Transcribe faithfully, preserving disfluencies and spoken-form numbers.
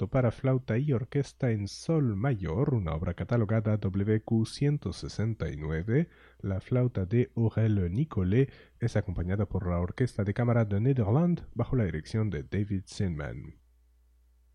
Concerto para flauta y orquesta en sol mayor, una obra catalogada W Q ciento sesenta y nueve. La flauta de Aurèle Nicolet es acompañada por la Orquesta de Cámara de Nederland bajo la dirección de David Zinman.